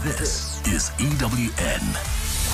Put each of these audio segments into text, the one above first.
This is EWN.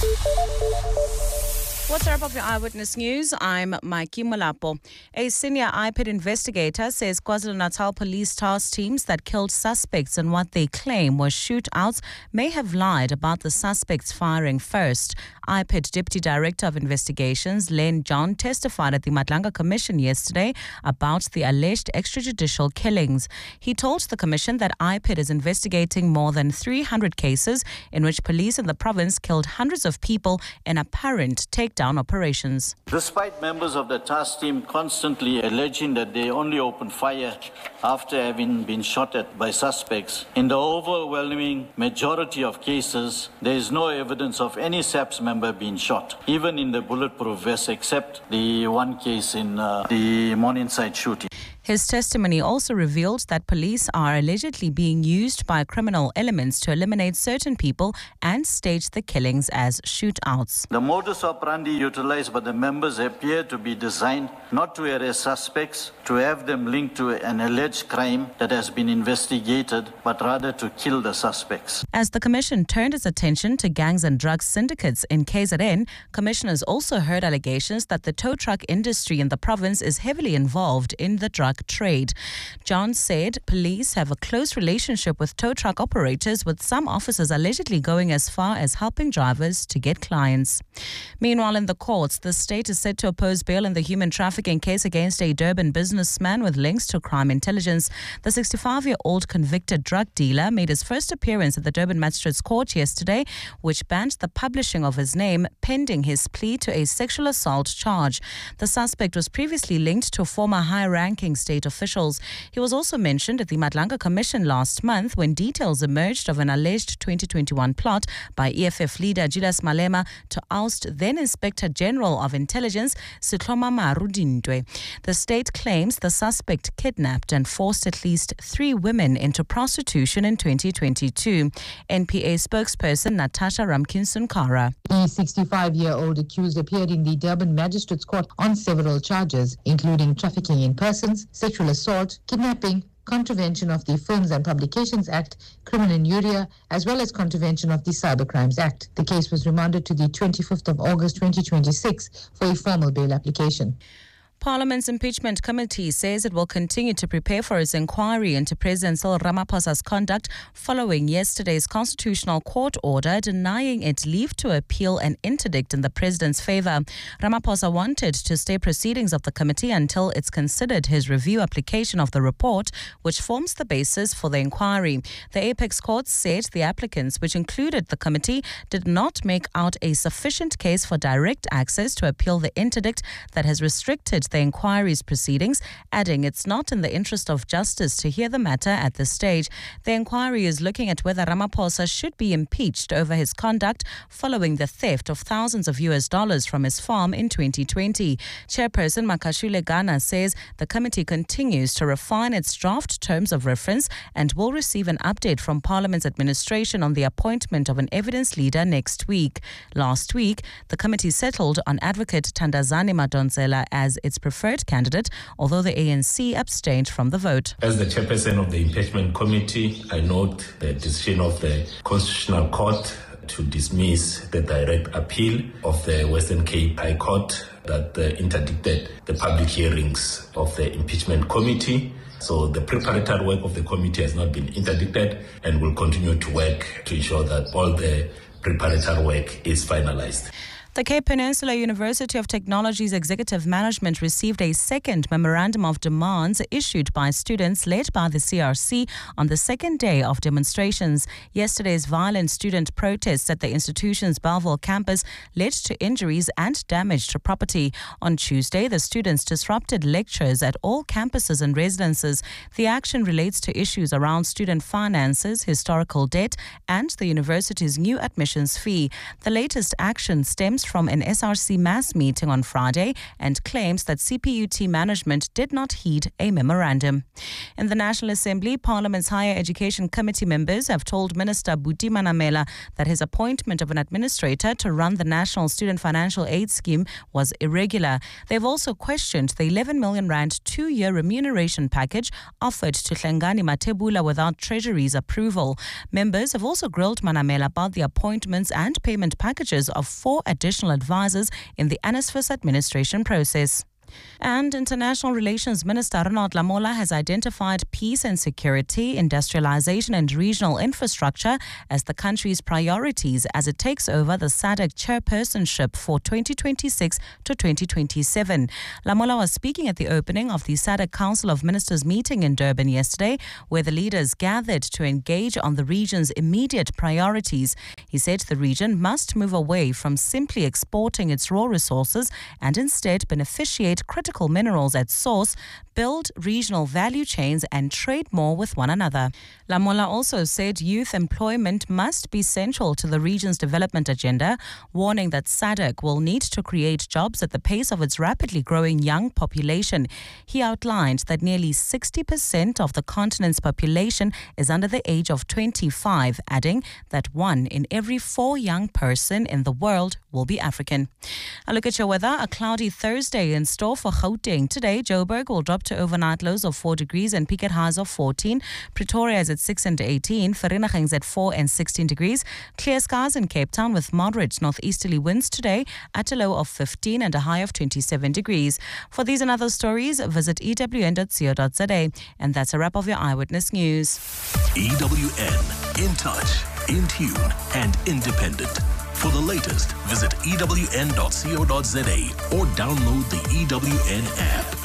What's up of your Eyewitness News? I'm Mikey Molapo. A senior IPID investigator says KwaZulu-Natal police task teams that killed suspects in what they claim were shootouts may have lied about the suspects firing first. IPID Deputy Director of Investigations, Len John, testified at the Madlanga Commission yesterday about the alleged extrajudicial killings. He told the Commission that IPID is investigating more than 300 cases in which police in the province killed hundreds of people in apparent takedown operations. Despite members of the task team constantly alleging that they only opened fire after having been shot at by suspects, in the overwhelming majority of cases, there is no evidence of any SAPS member being shot, even in the bulletproof vest, except the one case in the Morningside shooting. His testimony also revealed that police are allegedly being used by criminal elements to eliminate certain people and stage the killings as shootouts. The modus operandi utilized by the members appear to be designed not to arrest suspects, to have them linked to an alleged crime that has been investigated, but rather to kill the suspects. As the Commission turned its attention to gangs and drug syndicates in KZN, commissioners also heard allegations that the tow truck industry in the province is heavily involved in the drug trade. John said police have a close relationship with tow truck operators, with some officers allegedly going as far as helping drivers to get clients. Meanwhile, in the courts, the state is set to oppose bail in the human trafficking case against a Durban businessman with links to crime intelligence. The 65-year-old convicted drug dealer made his first appearance at the Durban Magistrates Court yesterday, which banned the publishing of his name pending his plea to a sexual assault charge. The suspect was previously linked to former high-ranking state officials. He was also mentioned at the Madlanga Commission last month when details emerged of an alleged 2021 plot by EFF leader Julius Malema to oust then Inspector General of Intelligence Sitloma Marudintwe. The state claims the suspect kidnapped and forced at least 3 women into prostitution in 2022. NPA spokesperson Natasha Ramkinson-Kara. The 65-year-old accused appeared in the Durban Magistrates Court on several charges, including trafficking in persons, sexual assault, kidnapping, contravention of the Films and Publications Act, criminal injuria, as well as contravention of the Cybercrimes Act. The case was remanded to the 25th of August 2026 for a formal bail application. Parliament's impeachment committee says it will continue to prepare for its inquiry into President Cyril Ramaphosa's conduct following yesterday's constitutional court order denying it leave to appeal an interdict in the president's favor. Ramaphosa wanted to stay proceedings of the committee until it's considered his review application of the report, which forms the basis for the inquiry. The apex court said the applicants, which included the committee, did not make out a sufficient case for direct access to appeal the interdict that has restricted the inquiry's proceedings, adding it's not in the interest of justice to hear the matter at this stage. The inquiry is looking at whether Ramaphosa should be impeached over his conduct following the theft of thousands of US dollars from his farm in 2020. Chairperson Makashule Gana says the committee continues to refine its draft terms of reference and will receive an update from Parliament's administration on the appointment of an evidence leader next week. Last week, the committee settled on Advocate Thandazani Madonsela as its preferred candidate, although the ANC abstained from the vote. As the chairperson of the impeachment committee, I note the decision of the Constitutional Court to dismiss the direct appeal of the Western Cape High Court that interdicted the public hearings of the impeachment committee. So the preparatory work of the committee has not been interdicted and will continue to work to ensure that all the preparatory work is finalized. The Cape Peninsula University of Technology's executive management received a second memorandum of demands issued by students led by the CRC on the second day of demonstrations. Yesterday's violent student protests at the institution's Bellville campus led to injuries and damage to property. On Tuesday, the students disrupted lectures at all campuses and residences. The action relates to issues around student finances, historical debt, and the university's new admissions fee. The latest action stems returns from an SRC mass meeting on Friday and claims that CPUT management did not heed a memorandum. In the National Assembly, Parliament's Higher Education Committee members have told Minister Buti Manamela that his appointment of an administrator to run the National Student Financial Aid Scheme was irregular. They've also questioned the 11 million rand 2-year remuneration package offered to Hlengani Matebula without Treasury's approval. Members have also grilled Manamela about the appointments and payment packages of 4 additional advisors in the NSFAS administration process. And International Relations Minister Ronald Lamola has identified peace and security, industrialization and regional infrastructure as the country's priorities as it takes over the SADC chairpersonship for 2026 to 2027. Lamola was speaking at the opening of the SADC Council of Ministers meeting in Durban yesterday, where the leaders gathered to engage on the region's immediate priorities. He said the region must move away from simply exporting its raw resources and instead beneficiate critical minerals at source, build regional value chains and trade more with one another. Lamola also said youth employment must be central to the region's development agenda, warning that SADC will need to create jobs at the pace of its rapidly growing young population. He outlined that nearly 60% of the continent's population is under the age of 25, adding that 1 in every 4 young person in the world will be African. A look at your weather. A cloudy Thursday in store for Gauteng. Today, Joburg will drop to overnight lows of 4 degrees and peak at highs of 14. Pretoria is at 6 and 18. Vereeniging is at 4 and 16 degrees. Clear skies in Cape Town with moderate northeasterly winds today at a low of 15 and a high of 27 degrees. For these and other stories, visit ewn.co.za. And that's a wrap of your Eyewitness News. EWN, in touch, in tune, and independent. For the latest, visit ewn.co.za or download the EWN app.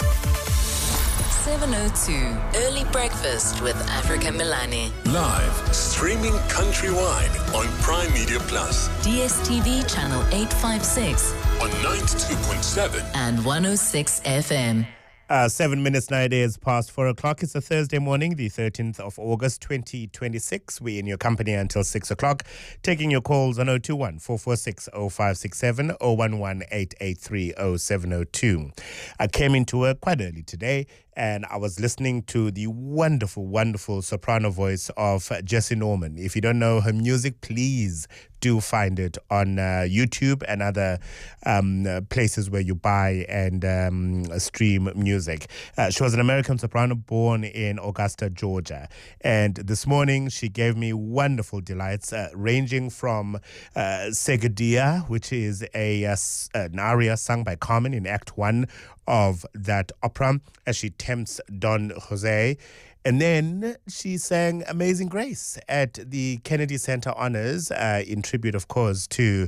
702 Early Breakfast with Africa Milani. Live, streaming countrywide on Prime Media Plus. DSTV channel 856 on 92.7 and 106 FM. 7 minutes nowadays past 4 o'clock. It's a Thursday morning, the 13th of August, 2026. We're in your company until 6 o'clock. Taking your calls on 021 446 0567 011 883 0702. I came into work quite early today and I was listening to the wonderful, wonderful soprano voice of Jessie Norman. If you don't know her music, please do find it on YouTube and other places where you buy and stream music. She was an American soprano born in Augusta, Georgia. And this morning she gave me wonderful delights, ranging from Seguedilla, which is an aria sung by Carmen in Act 1 of that opera as she tempts Don Jose. And then she sang Amazing Grace at the Kennedy Center Honors in tribute, of course, to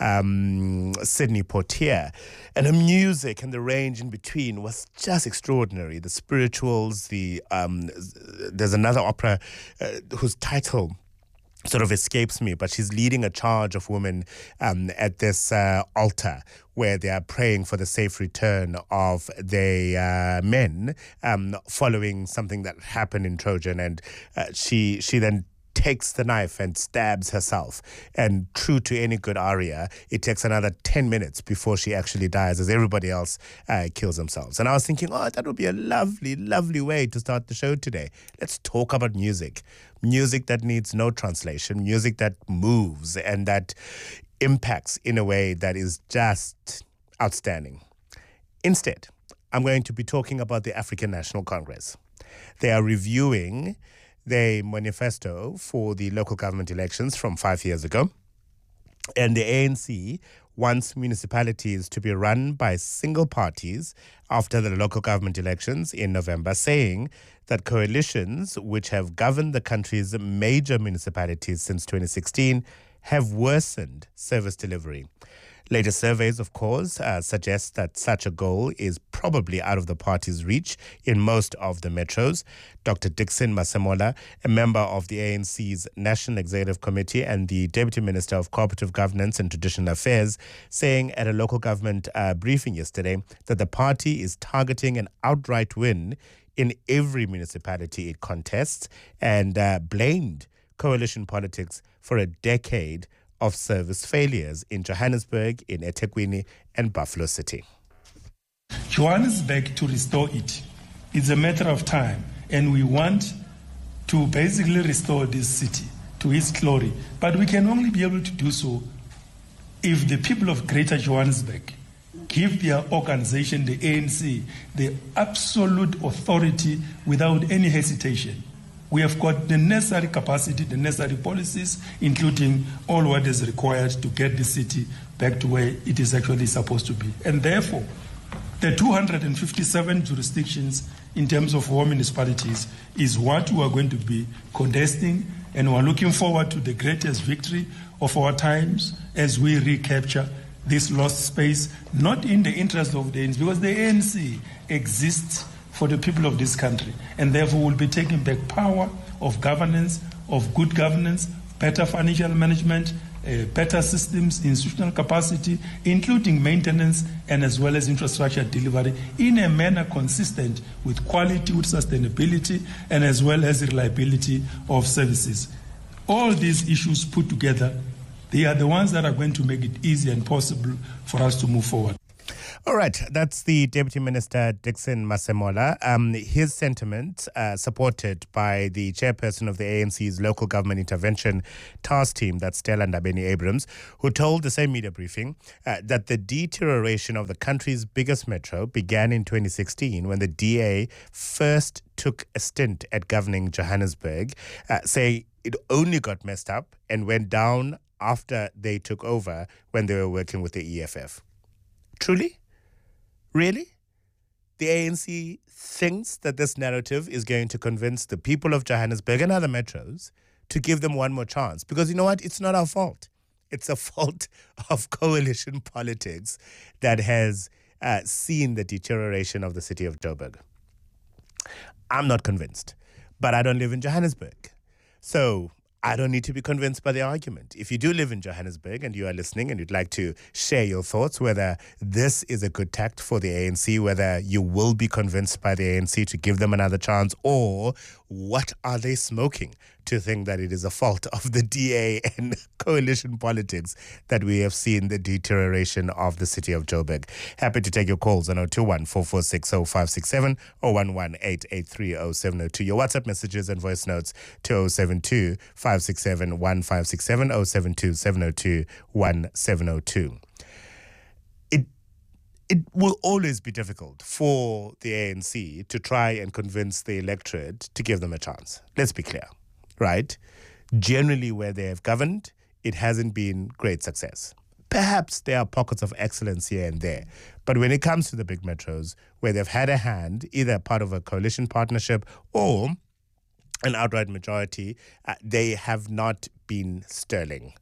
Sidney Poitier. And her music and the range in between was just extraordinary. The spirituals, there's another opera whose title sort of escapes me, but she's leading a charge of women at this altar where they are praying for the safe return of their men following something that happened in Trojan. And she then takes the knife and stabs herself. And true to any good aria, it takes another 10 minutes before she actually dies as everybody else kills themselves. And I was thinking, that would be a lovely, lovely way to start the show today. Let's talk about music. Music that needs no translation, music that moves and that impacts in a way that is just outstanding. Instead, I'm going to be talking about the African National Congress. They are reviewing their manifesto for the local government elections from 5 years ago. And the ANC wants municipalities to be run by single parties after the local government elections in November, saying that coalitions which have governed the country's major municipalities since 2016 have worsened service delivery. Latest surveys, of course, suggest that such a goal is probably out of the party's reach in most of the metros. Dr. Dixon Masemola, a member of the ANC's National Executive Committee and the Deputy Minister of Cooperative Governance and Traditional Affairs, saying at a local government briefing yesterday that the party is targeting an outright win in every municipality it contests and blamed coalition politics for a decade of service failures in Johannesburg, in eThekwini, and Buffalo City. Johannesburg, to restore it, it's a matter of time, and we want to basically restore this city to its glory. But we can only be able to do so if the people of Greater Johannesburg give their organization, the ANC, the absolute authority without any hesitation. We have got the necessary capacity, the necessary policies, including all what is required to get the city back to where it is actually supposed to be. And therefore, the 257 jurisdictions in terms of 4 municipalities is what we are going to be contesting, and we're looking forward to the greatest victory of our times as we recapture this lost space, not in the interest of the ANC, because the ANC exists for the people of this country, and therefore will be taking back power of governance, of good governance, better financial management, better systems, institutional capacity, including maintenance and as well as infrastructure delivery in a manner consistent with quality, with sustainability, and as well as reliability of services. All these issues put together, they are the ones that are going to make it easy and possible for us to move forward. All right, that's the Deputy Minister, Dickson Masemola. His sentiment, supported by the chairperson of the ANC's Local Government Intervention Task Team, that's Stella Ndabeni-Abrahams, who told the same media briefing that the deterioration of the country's biggest metro began in 2016 when the DA first took a stint at governing Johannesburg, say it only got messed up and went down after they took over when they were working with the EFF. Truly? Really? The ANC thinks that this narrative is going to convince the people of Johannesburg and other metros to give them one more chance. Because you know what? It's not our fault. It's a fault of coalition politics that has seen the deterioration of the city of Joburg. I'm not convinced, but I don't live in Johannesburg. So I don't need to be convinced by the argument. If you do live in Johannesburg and you are listening and you'd like to share your thoughts, whether this is a good tact for the ANC, whether you will be convinced by the ANC to give them another chance, or what are they smoking to think that it is a fault of the DA and coalition politics that we have seen the deterioration of the city of Joburg. Happy to take your calls on 021-446-0567 or 118-830-702. Your WhatsApp messages and voice notes to 072-567-1567, 072-702-1702. It will always be difficult for the ANC to try and convince the electorate to give them a chance. Let's be clear, right? Generally, where they have governed, it hasn't been great success. Perhaps there are pockets of excellence here and there. But when it comes to the big metros, where they've had a hand, either part of a coalition partnership or an outright majority, they have not been sterling.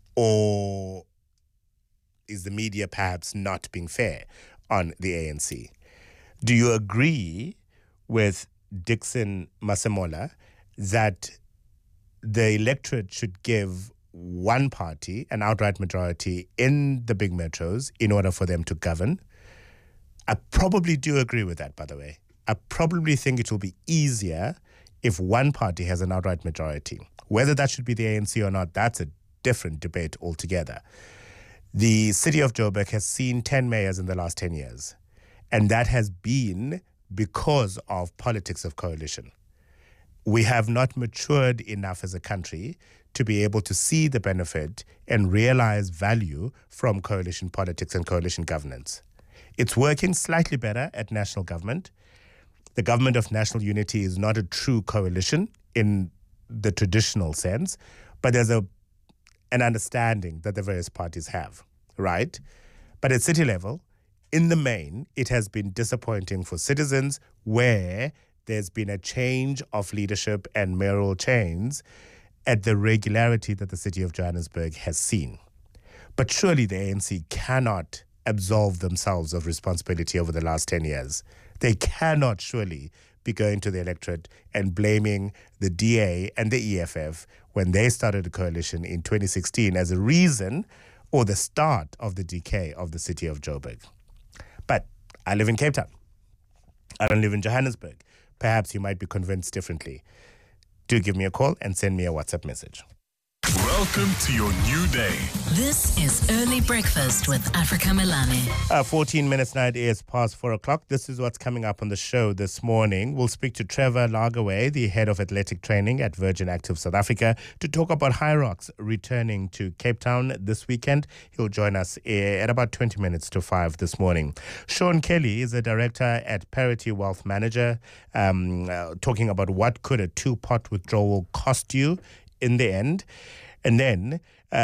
Or is the media perhaps not being fair on the ANC? Do you agree with Dickson Masemola that the electorate should give one party an outright majority in the big metros in order for them to govern? I probably do agree with that, by the way. I probably think it will be easier if one party has an outright majority. Whether that should be the ANC or not, that's a different debate altogether. The city of Joburg has seen 10 mayors in the last 10 years, and that has been because of politics of coalition. We have not matured enough as a country to be able to see the benefit and realize value from coalition politics and coalition governance. It's working slightly better at national government. The government of national unity is not a true coalition in the traditional sense, but there's an understanding that the various parties have, right? But at city level, in the main, it has been disappointing for citizens where there's been a change of leadership and mayoral chains at the regularity that the city of Johannesburg has seen. But surely the ANC cannot absolve themselves of responsibility over the last 10 years. They cannot surely be going to the electorate and blaming the DA and the EFF when they started a coalition in 2016 as a reason or the start of the decay of the city of Joburg. But I live in Cape Town. I don't live in Johannesburg. Perhaps you might be convinced differently. Do give me a call and send me a WhatsApp message. Welcome to your new day. This is Early Breakfast with Africa Melane. 14 minutes now, it is past 4 o'clock. This is what's coming up on the show this morning. We'll speak to Trevor Lagerwey, the head of athletic training at Virgin Active South Africa, to talk about Hyrox returning to Cape Town this weekend. He'll join us at about 20 minutes to 5 this morning. Sean Kelly is a director at Parity Wealth Manager, talking about what could a two-pot withdrawal cost you in the end. And then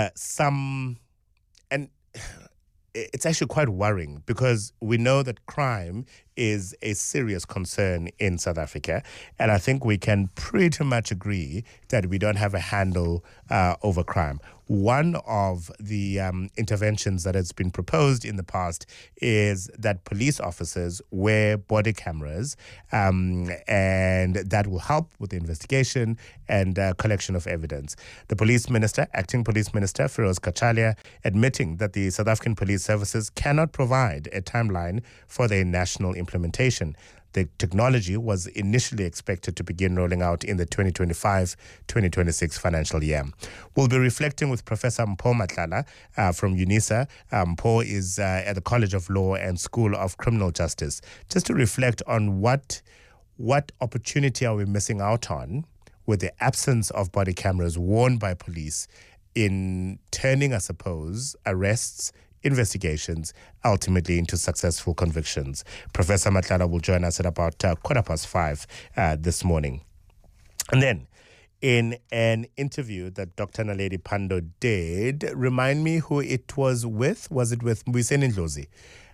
it's actually quite worrying because we know that crime is a serious concern in South Africa. And I think we can pretty much agree that we don't have a handle over crime. One of the interventions that has been proposed in the past is that police officers wear body cameras, and that will help with the investigation and collection of evidence. The police minister, acting police minister, Feroz Kachalia, admitting that the South African police services cannot provide a timeline for their national implementation. The technology was initially expected to begin rolling out in the 2025-2026 financial year. We'll be reflecting with Professor Mpho Matlala from UNISA. Mpho is at the College of Law and School of Criminal Justice, just to reflect on what opportunity are we missing out on with the absence of body cameras worn by police in turning, I suppose, arrests, investigations, ultimately into successful convictions. Professor Matlala will join us at about 5:15 this morning. And then, in an interview that Dr. Naledi Pandor did, remind me who it was with. Was it with Mbuyiseni Ndlozi?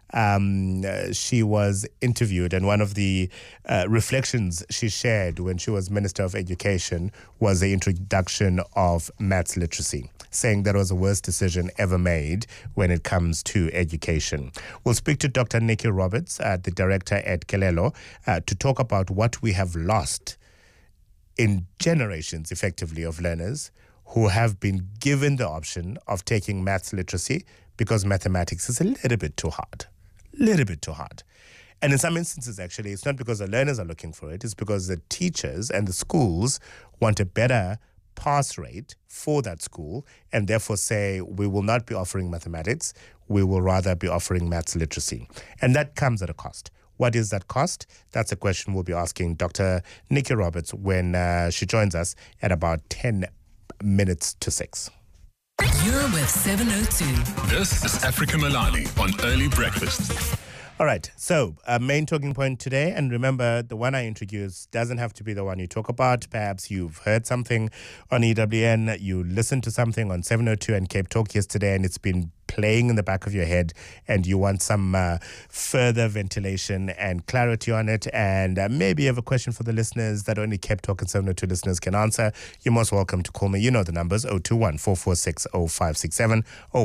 She was interviewed, and one of the reflections she shared when she was Minister of Education was the introduction of maths literacy, saying that was the worst decision ever made when it comes to education. We'll speak to Dr. Nikki Roberts, the director at Kelelo, to talk about what we have lost in generations, effectively, of learners who have been given the option of taking maths literacy because mathematics is a little bit too hard. And in some instances, actually, it's not because the learners are looking for it, it's because the teachers and the schools want a better pass rate for that school and therefore say, we will not be offering mathematics, we will rather be offering maths literacy. And that comes at a cost. What is that cost? That's a question we'll be asking Dr. Nikki Roberts when she joins us at about 10 minutes to 6. You're with 702. This is Africa Melane on Early Breakfast. All right, so main talking point today, and remember, the one I introduced doesn't have to be the one you talk about. Perhaps you've heard something on EWN, you listened to something on 702 and Cape Talk yesterday, and it's been playing in the back of your head, and you want some further ventilation and clarity on it, and maybe you have a question for the listeners that only Cape Talk and 702 listeners can answer. You're most welcome to call me. You know the numbers, 021-446-0567,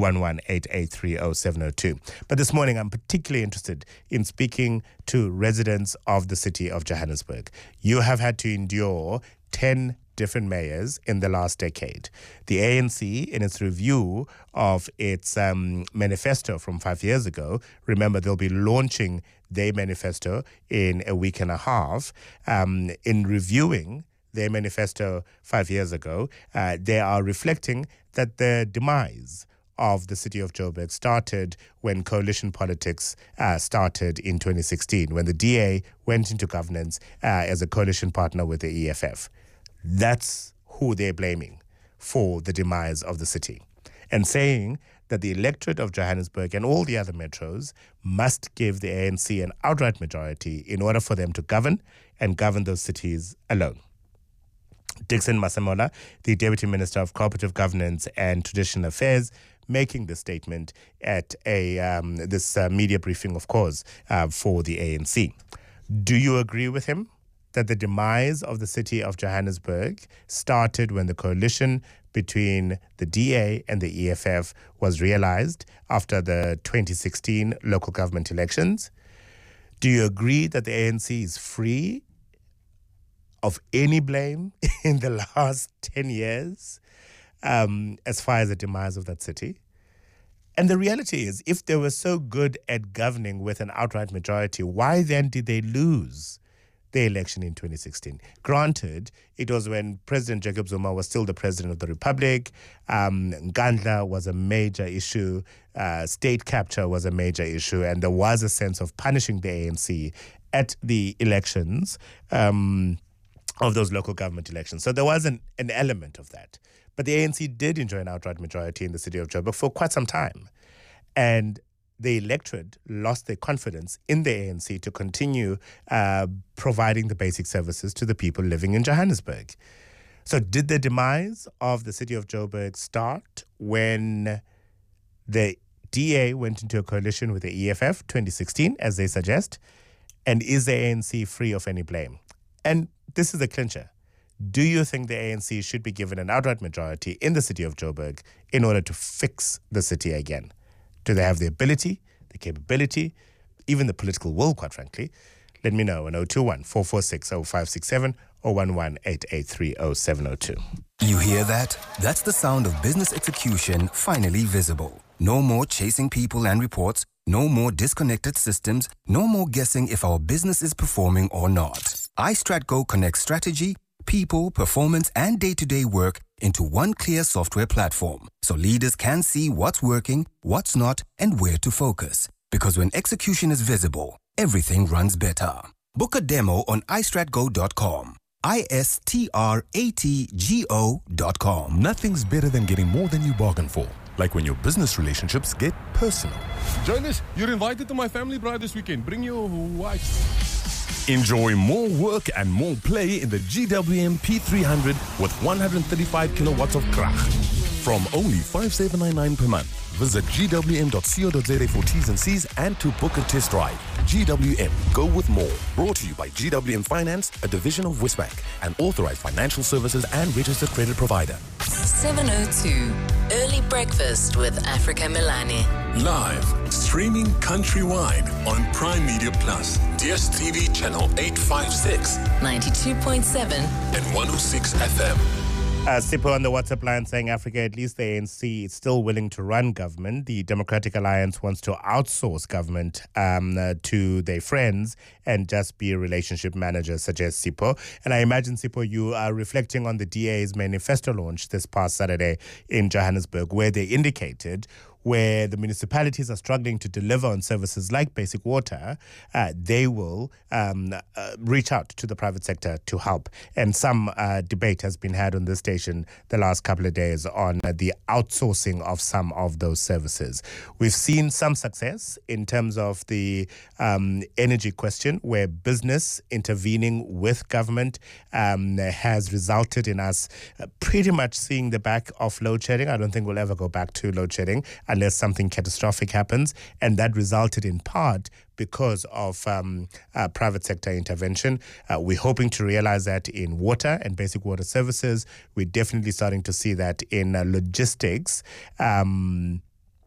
011-8830-702. But this morning, I'm particularly interested in speaking to residents of the city of Johannesburg. You have had to endure 10 different mayors in the last decade. The ANC, in its review of its manifesto from 5 years ago, remember they'll be launching their manifesto in a week and a half. In reviewing their manifesto 5 years ago, they are reflecting that the demise of the city of Joburg started when coalition politics started in 2016, when the DA went into governance as a coalition partner with the EFF. That's who they're blaming for the demise of the city, and saying that the electorate of Johannesburg and all the other metros must give the ANC an outright majority in order for them to govern and govern those cities alone. Dixon Masemola, the Deputy Minister of Cooperative Governance and Traditional Affairs, making the statement at this media briefing, of course, for the ANC. Do you agree with him that the demise of the city of Johannesburg started when the coalition between the DA and the EFF was realized after the 2016 local government elections? Do you agree that the ANC is free of any blame in the last 10 years as far as the demise of that city? And the reality is, if they were so good at governing with an outright majority, why then did they lose the election in 2016. Granted, it was when President Jacob Zuma was still the president of the Republic. Ngandla was a major issue. State capture was a major issue. And there was a sense of punishing the ANC at the elections of those local government elections. So there was an element of that. But the ANC did enjoy an outright majority in the city of Joburg for quite some time. And the electorate lost their confidence in the ANC to continue providing the basic services to the people living in Johannesburg. So did the demise of the city of Joburg start when the DA went into a coalition with the EFF 2016, as they suggest? And is the ANC free of any blame? And this is the clincher. Do you think the ANC should be given an outright majority in the city of Joburg in order to fix the city again? Do they have the ability, the capability, even the political will, quite frankly? Let me know on 021-446-0567 or 11-883-0702. You hear that? That's the sound of business execution finally visible. No more chasing people and reports. No more disconnected systems. No more guessing if our business is performing or not. iStratGo connects strategy, people, performance, and day-to-day work into one clear software platform, so leaders can see what's working, what's not, and where to focus. Because when execution is visible, everything runs better. Book a demo on istratgo.com. istratgo.com. Nothing's better than getting more than you bargain for. Like when your business relationships get personal. Jonas, you're invited to my family bride this weekend. Bring your wife. Enjoy more work and more play in the GWM P300 with 135 kilowatts of krach. From only $5,799 per month. Visit gwm.co.za for T's and C's and to book a test drive. GWM, go with more. Brought to you by GWM Finance, a division of Westbank, an authorized financial services and registered credit provider. 702, Early Breakfast with Africa Milani. Live, streaming countrywide on Prime Media Plus, DSTV channel 856, 92.7 and 106 FM. Sipho on the WhatsApp line saying Africa, at least the ANC is still willing to run government. The Democratic Alliance wants to outsource government to their friends and just be a relationship manager, suggests Sipho. And I imagine, Sipho, you are reflecting on the DA's manifesto launch this past Saturday in Johannesburg, where they indicated where the municipalities are struggling to deliver on services like basic water, they will reach out to the private sector to help. And some debate has been had on this station the last couple of days on the outsourcing of some of those services. We've seen some success in terms of the energy question, where business intervening with government has resulted in us pretty much seeing the back of load shedding. I don't think we'll ever go back to load shedding unless something catastrophic happens. And that resulted in part because of private sector intervention. We're hoping to realize that in water and basic water services. We're definitely starting to see that in logistics. When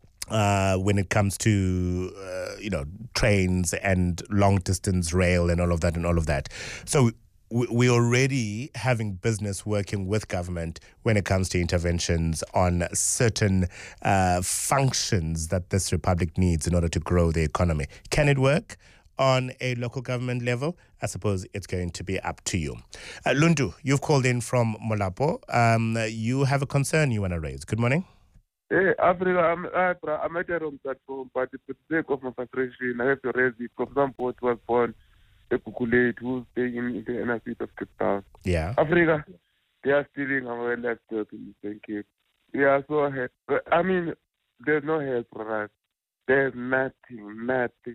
it comes to, trains and long-distance rail and all of that. So we're already having business working with government when it comes to interventions on certain functions that this republic needs in order to grow the economy. Can it work on a local government level? I suppose it's going to be up to you. Lundu, you've called in from Molapo. You have a concern you want to raise. Good morning. Hey, Africa, I'm at a room platform, but it's the sake of my frustration. I have to raise it because some boat was born a Kukulate who's staying in the inner seat of Cape Town. Yeah. Africa, they are stealing our laptop in the Cape. We are so help. I mean, there's no help for us. There's nothing.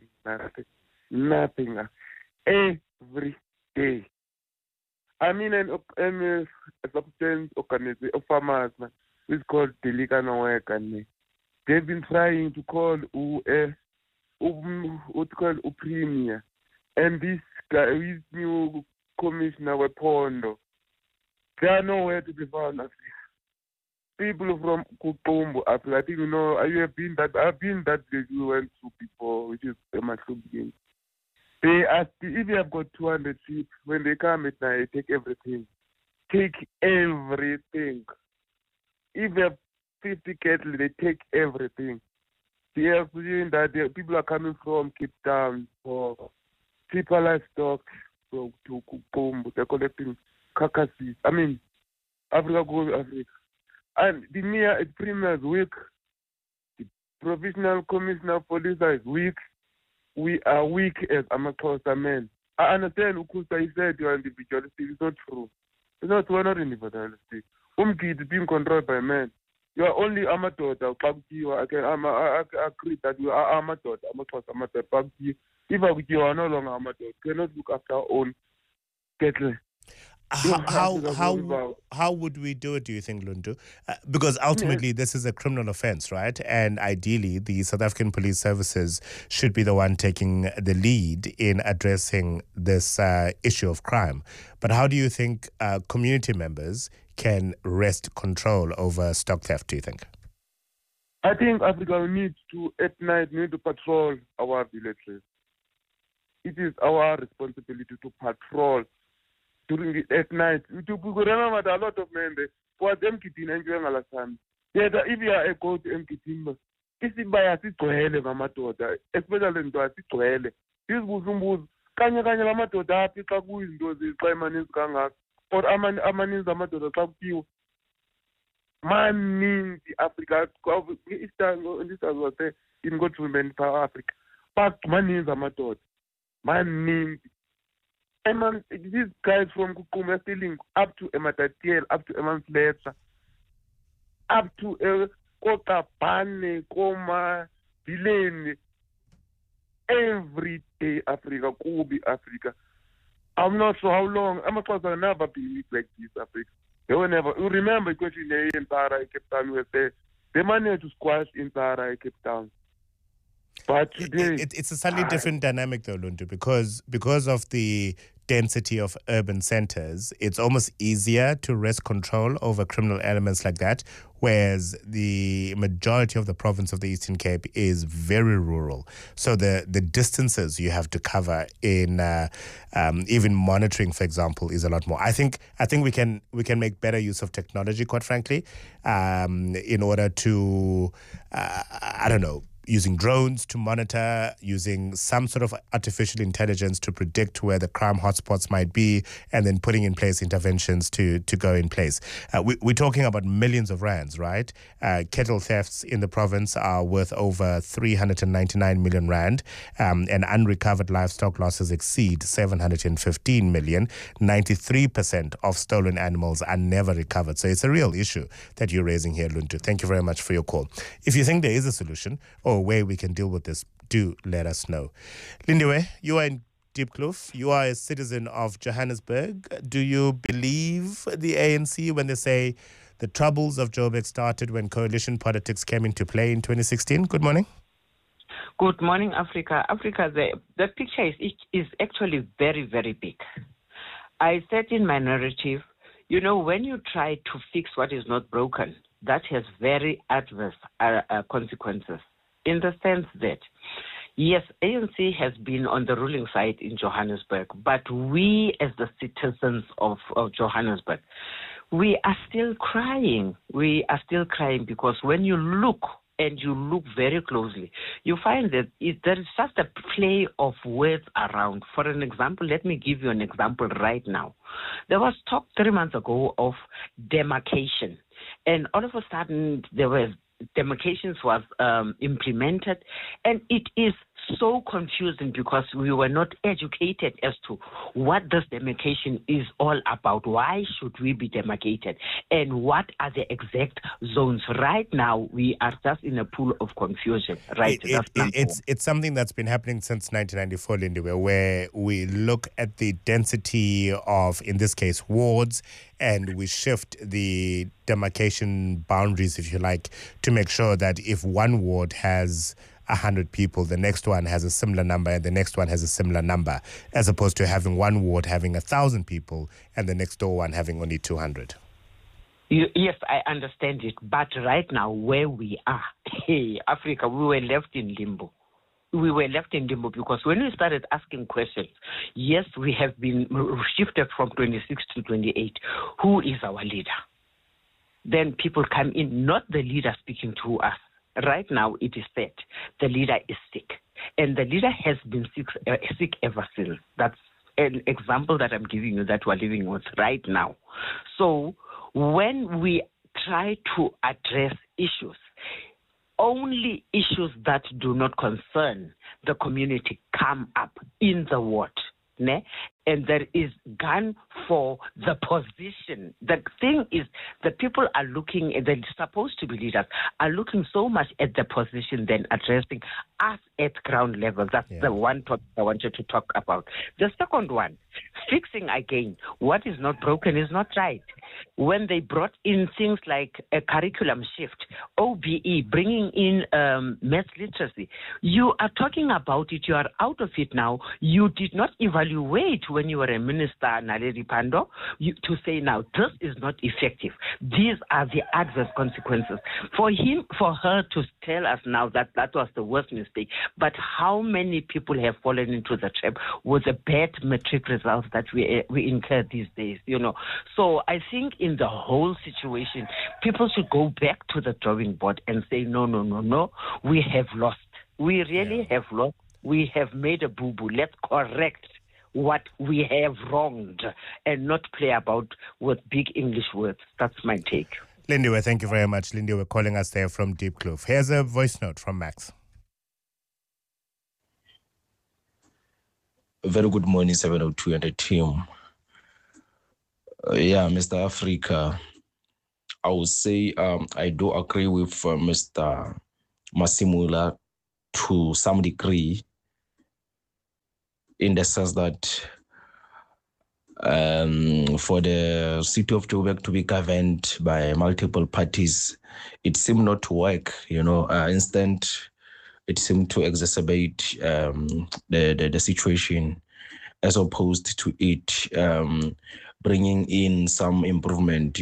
Every day. I mean, a substance organization of farmers, it's called Delicana Work, and they've been trying to call Premier. And this guy, his new commissioner, Wepondo, they are nowhere to be found. People from Kutumbu, I think you know, I've been that place we went to before, which is Mahlubini. They ask, if you have got 200 sheep, when they come at night, take everything. Take everything. If you have 50 cattle, they take everything. They are saying that people are coming from Cape Town for cheaper livestock, to Kumbu. They're collecting carcasses. I mean, Africa goes Africa. And the mayor premier is weak. The provisional commissioner of police is weak. We are weak as Amaxhosa men. I understand Ukusa, he said you are individualistic. It's not true. It's not, we're not individualistic. Umgid being controlled by men. You are only Amadoda. I agree that you are Amadoda. Amaxhosa. If you are no longer Amadoda, you cannot look after our own cattle. How would we do it, do you think, Lundu? Because ultimately this is a criminal offense, right? And ideally the South African Police Services should be the one taking the lead in addressing this issue of crime. But how do you think community members can wrest control over stock theft, do you think? I think Africa needs to, at night, patrol our villages. It is our responsibility to patrol during at night. To remember that a lot of men there, for them kitchen and Alasan. Yeah, if you are a go to Mkitimba, isibaya sigcwele ngamadoda, especially into sigcwele. Isibuzumbuzu kanye ngamadoda aphi xa kuyizinto zixemaninzi kangaka. Or amaninzi amadoda xa kuthiwa maninzi Africa this was in good women for Africa. But maninzi amadoda. Maninzi. These guys from Kukum are stealing up to Ematatiel, up to Emansletsa, up to Kota Pane, Koma, Bilene. Every day, Africa, Kubi, Africa. I'm not sure how long. Amaxhosa will never be like this, Africa. They will never. You remember, because in Tara, Cape Town, we were there. They managed to squash in Tara, Cape Town. But today, it's a slightly different dynamic, though, Lundu, because of the density of urban centers, it's almost easier to wrest control over criminal elements like that, whereas the majority of the province of the Eastern Cape is very rural. So the distances you have to cover in even monitoring, for example, is a lot more. I think we can make better use of technology, quite frankly, in order to using drones to monitor, using some sort of artificial intelligence to predict where the crime hotspots might be, and then putting in place interventions to go in place. We're talking about millions of rands, right? Cattle thefts in the province are worth over 399 million rand, and unrecovered livestock losses exceed 715 million. 93% of stolen animals are never recovered. So it's a real issue that you're raising here, Lundu. Thank you very much for your call. If you think there is a solution or a way we can deal with this, do let us know. Lindiwe, you are in Diepkloof. You are a citizen of Johannesburg. Do you believe the ANC when they say the troubles of Joburg started when coalition politics came into play in 2016? Good morning. Good morning, Africa. Africa, the picture is actually very, very big. I said in my narrative, when you try to fix what is not broken, that has very adverse consequences. In the sense that, yes, ANC has been on the ruling side in Johannesburg, but we as the citizens of Johannesburg, we are still crying. We are still crying because when you look and you look very closely, you find that there is just a play of words around. For an example, let me give you an example right now. There was talk 3 months ago of demarcation, and all of a sudden there was demarcations was implemented, and it is so confusing because we were not educated as to what this demarcation is all about. Why should we be demarcated, and what are the exact zones? Right now, we are just in a pool of confusion. Right, it's something that's been happening since 1994, Lindiwe, where we look at the density of, in this case, wards, and we shift the demarcation boundaries, if you like, to make sure that if one ward has 100 people, the next one has a similar number, and the next one has a similar number, as opposed to having one ward having 1,000 people and the next door one having only 200. Yes, I understand it. But right now, where we are, Africa, we were left in limbo. We were left in limbo because when we started asking questions, yes, we have been shifted from 26 to 28. Who is our leader? Then people come in, not the leader speaking to us. Right now, it is said the leader is sick, and the leader has been sick ever since. That's an example that I'm giving you that we're living with right now. So when we try to address issues, only issues that do not concern the community come up in the ward. Ne? And there is gun for the position. The thing is, the people are looking, they're supposed to be leaders, are looking so much at the position than addressing us at ground level. That's the one topic I wanted to talk about. The second one, fixing again. What is not broken is not right. When they brought in things like a curriculum shift, OBE, bringing in math literacy, you are talking about it, you are out of it now. You did not evaluate when you were a minister, Naledi Pandor, to say now, this is not effective. These are the adverse consequences. For her to tell us now that that was the worst mistake, but how many people have fallen into the trap with the bad matric results that we incur these days, So I think in the whole situation, people should go back to the drawing board and say, no, we have lost. We really have lost. We have made a boo-boo. Let's correct what we have wronged and not play about with big English words. That's my take. Lindiwe, thank you very much. Lindiwe calling us there from Deep Kloof. Here's a voice note from Max. Very good morning, 702 and the team. Mr. Africa, I would say I do agree with Mr. Masimula to some degree, in the sense that for the city of Joburg to be governed by multiple parties, it seemed not to work. Instead, it seemed to exacerbate the situation, as opposed to it bringing in some improvement.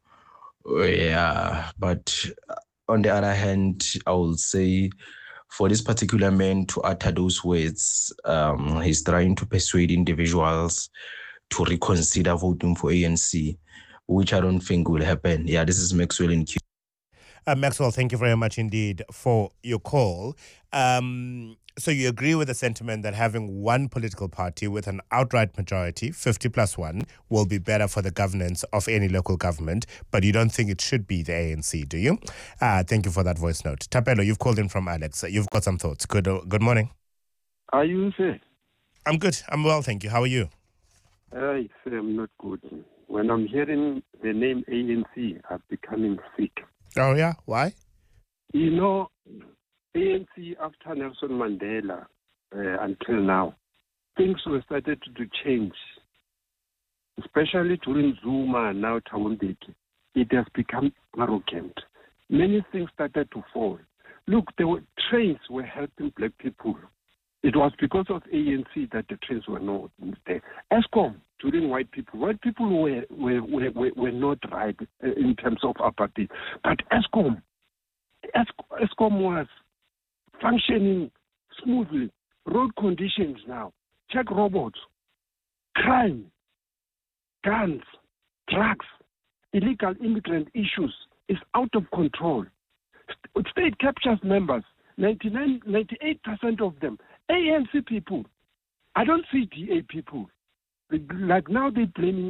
But on the other hand, I would say, for this particular man to utter those words, he's trying to persuade individuals to reconsider voting for ANC, which I don't think will happen. This is Maxwell in Q. Maxwell, thank you very much indeed for your call. So you agree with the sentiment that having one political party with an outright majority, 50+1, will be better for the governance of any local government, but you don't think it should be the ANC, do you? Thank you for that voice note. Tapelo, you've called in from Alex. You've got some thoughts. Good morning. Are you sir? I'm good. I'm well, thank you. How are you? I'm not good. When I'm hearing the name ANC, I'm becoming sick. Oh, yeah? Why? ANC after Nelson Mandela until now, things were started to change, especially during Zuma and now Thabo Mbeki. It has become arrogant. Many things started to fall. Look, trains were helping black people. It was because of ANC that the trains were not there. ESCOM, during white people were not right in terms of apartheid. But ESCOM was functioning smoothly. Road conditions now, check robots, crime, guns, drugs, illegal immigrant issues is out of control. State captures members, 98% of them, ANC people. I don't see DA people. Like now they're blaming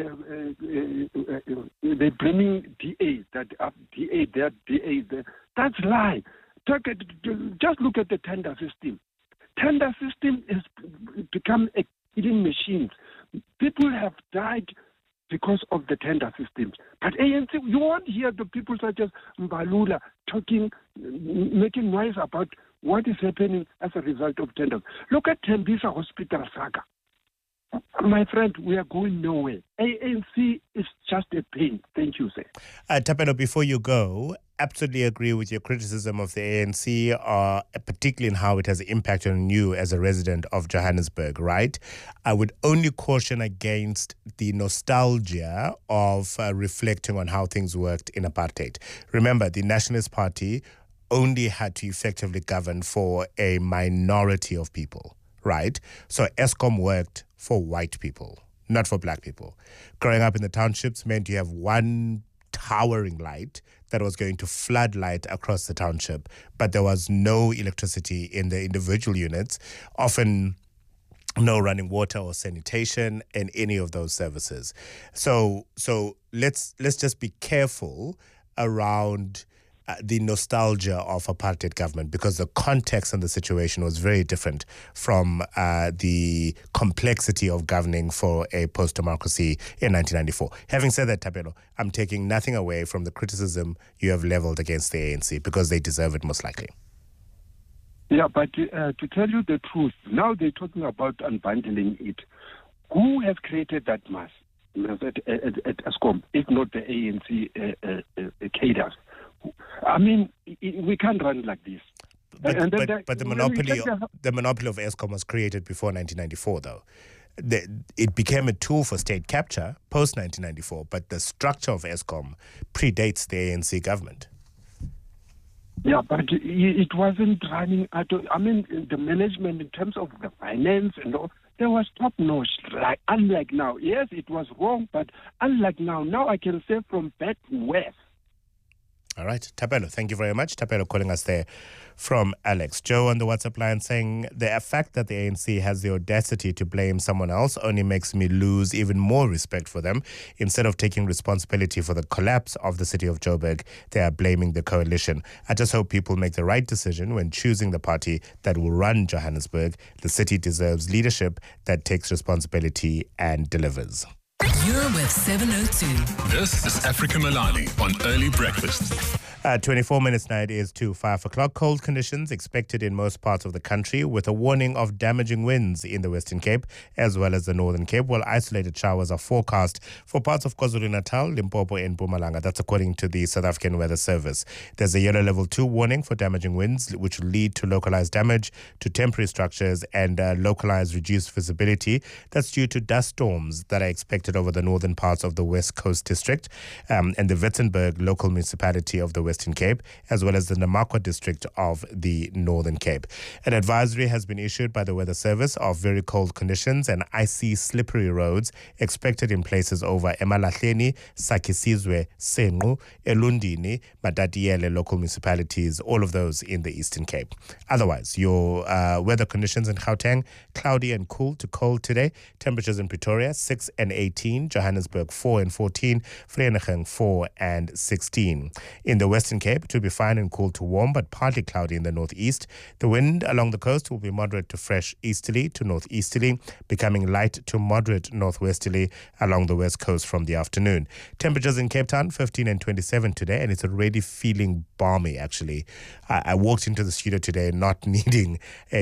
DA, that DA, that DA. That's lie. Just look at the tender system. Tender system has become a killing machine. People have died because of the tender systems. But ANC, you won't hear the people such as Mbalula talking, making noise about what is happening as a result of tenders. Look at Tembisa Hospital saga. My friend, we are going nowhere. ANC is just a pain. Thank you, sir. Tapelo, before you go, absolutely agree with your criticism of the ANC, particularly in how it has impacted on you as a resident of Johannesburg, right? I would only caution against the nostalgia of reflecting on how things worked in apartheid. Remember, the Nationalist Party only had to effectively govern for a minority of people, right? So ESCOM worked for white people, not for black people. Growing up in the townships meant you have one towering light that was going to flood light across the township, but there was no electricity in the individual units. Often no running water or sanitation in any of those services. So let's just be careful around the nostalgia of apartheid government, because the context and the situation was very different from the complexity of governing for a post-democracy in 1994. Having said that, Thapelo, I'm taking nothing away from the criticism you have leveled against the ANC, because they deserve it most likely. Yeah, but to tell you the truth, now they're talking about unbundling it. Who has created that mass at Eskom, if not the ANC cadres? I mean, we can't run like this. But the monopoly of Eskom was created before 1994, though. It became a tool for state capture post-1994, but the structure of Eskom predates the ANC government. Yeah, but it wasn't running. I mean, the management in terms of the finance and all, there was top-notch. Unlike now. Yes, it was wrong, but unlike now I can say from bad to worse. All right, Thapelo, thank you very much. Thapelo calling us there from Alex. Joe on the WhatsApp line saying, the fact that the ANC has the audacity to blame someone else only makes me lose even more respect for them. Instead of taking responsibility for the collapse of the city of Joburg, they are blaming the coalition. I just hope people make the right decision when choosing the party that will run Johannesburg. The city deserves leadership that takes responsibility and delivers. You're with 702. This is Africa Milani on Early Breakfast. 24 minutes now, it is to 5 o'clock. Cold conditions expected in most parts of the country, with a warning of damaging winds in the Western Cape as well as the Northern Cape, while isolated showers are forecast for parts of KwaZulu-Natal, Limpopo and Mpumalanga. That's according to the South African Weather Service. There's a yellow level 2 warning for damaging winds, which will lead to localized damage to temporary structures and localized reduced visibility. That's due to dust storms that are expected over the northern parts of the West Coast District and the Witzenberg local municipality of the Western Cape, as well as the Namakwa district of the Northern Cape. An advisory has been issued by the Weather Service of very cold conditions and icy, slippery roads expected in places over Emalahleni, Sakisizwe, Senqu, Elundini, Matatiele local municipalities, all of those in the Eastern Cape. Otherwise, your weather conditions in Gauteng, cloudy and cool to cold today. Temperatures in Pretoria, 6 and 18, Johannesburg, 4 and 14, Vereeniging, 4 and 16. In the Western Cape, it will be fine and cool to warm, but partly cloudy in the northeast. The wind along the coast will be moderate to fresh easterly to northeasterly, becoming light to moderate northwesterly along the west coast from the afternoon. Temperatures in Cape Town, 15 and 27 today, and it's already feeling balmy, actually. I walked into the studio today not needing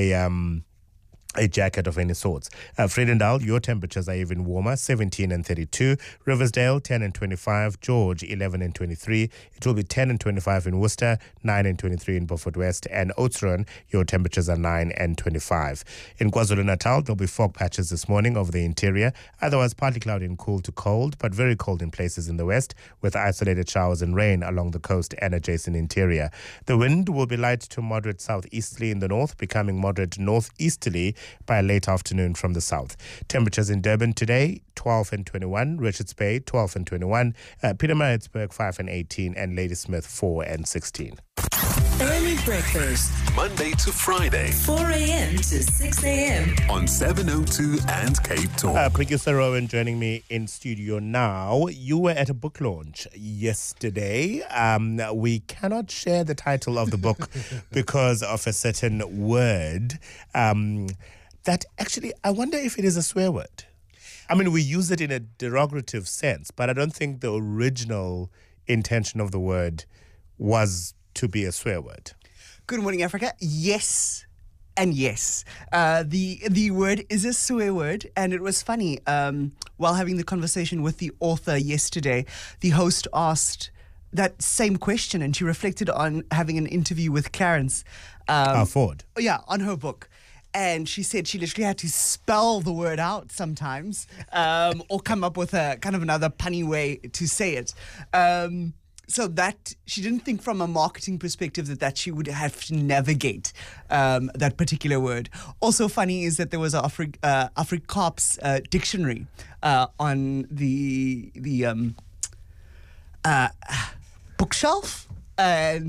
a jacket of any sorts. Vredendal, your temperatures are even warmer, 17 and 32. Riversdale, 10 and 25. George, 11 and 23. It will be 10 and 25 in Worcester, 9 and 23 in Beaufort West. And Oudtshoorn, your temperatures are 9 and 25. In KwaZulu-Natal, there'll be fog patches this morning over the interior. Otherwise, partly cloudy and cool to cold, but very cold in places in the west, with isolated showers and rain along the coast and adjacent interior. The wind will be light to moderate southeasterly in the north, becoming moderate northeasterly by late afternoon from the south. Temperatures in Durban today, 12 and 21. Richards Bay, 12 and 21. Pietermaritzburg, 5 and 18. And Ladysmith, 4 and 16. Early breakfast, Monday to Friday, 4 a.m. to 6 a.m. on 702 and Cape Talk. Producer Rowan joining me in studio now. You were at a book launch yesterday. We cannot share the title of the book because of a certain word that actually, I wonder if it is a swear word. I mean, we use it in a derogative sense, but I don't think the original intention of the word was to be a swear word. Good morning, Africa. Yes and yes. The word is a swear word, and it was funny. While having the conversation with the author yesterday, the host asked that same question, and she reflected on having an interview with Clarence Ford. Yeah, on her book. And she said she literally had to spell the word out sometimes or come up with a kind of another punny way to say it. So that she didn't think from a marketing perspective that she would have to navigate that particular word. Also funny is that there was an Afrikaans dictionary on the bookshelf, and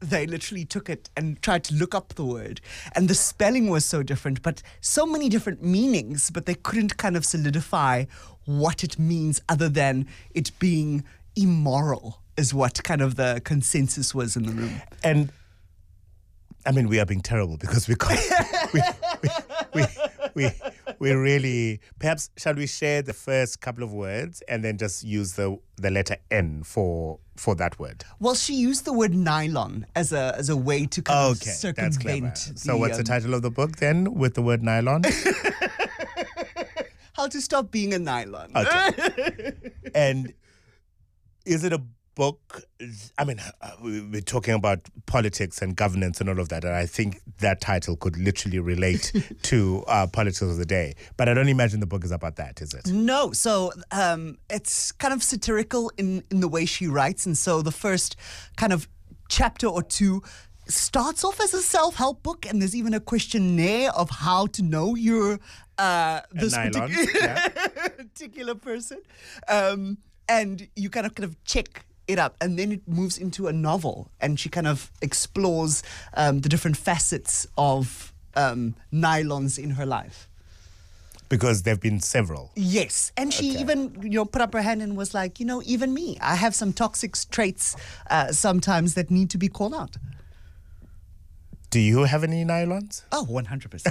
they literally took it and tried to look up the word, and the spelling was so different, but so many different meanings, but they couldn't kind of solidify what it means other than it being immoral is what kind of the consensus was in the room. And I mean, we are being terrible because we can't. we really, perhaps shall we share the first couple of words and then just use the letter N for that word? Well, she used the word nylon as a way to kind of circumvent. That's clever. So what's the title of the book then with the word nylon? How to Stop Being a Nylon. Okay. And is it a book? I mean, we're talking about politics and governance and all of that, and I think that title could literally relate to politics of the day. But I don't imagine the book is about that, is it? No. So it's kind of satirical in the way she writes, and so the first kind of chapter or two starts off as a self-help book, and there's even a questionnaire of how to know you're this particular person, and you kind of check it up, and then it moves into a novel, and she kind of explores the different facets of nylons in her life. Because there have been several. Yes. And she even, put up her hand and was like, even me, I have some toxic traits sometimes that need to be called out. Do you have any nylons? Oh, 100%.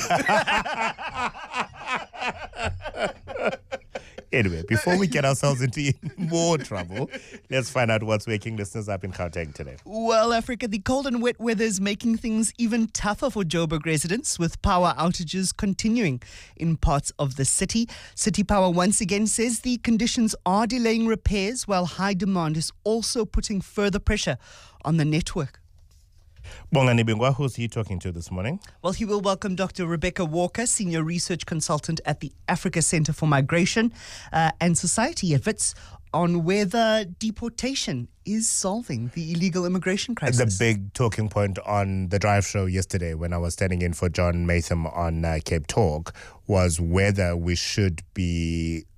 Anyway, before we get ourselves into more trouble, let's find out what's waking listeners up in Gauteng today. Well, Africa, the cold and wet weather is making things even tougher for Joburg residents, with power outages continuing in parts of the city. City Power once again says the conditions are delaying repairs, while high demand is also putting further pressure on the network. Bongani Bingwa, who's he talking to this morning? Well, he will welcome Dr. Rebecca Walker, Senior Research Consultant at the Africa Centre for Migration and Society at WITS, on whether deportation is solving the illegal immigration crisis. The big talking point on the drive show yesterday when I was standing in for John Matham on Cape Talk was whether we should be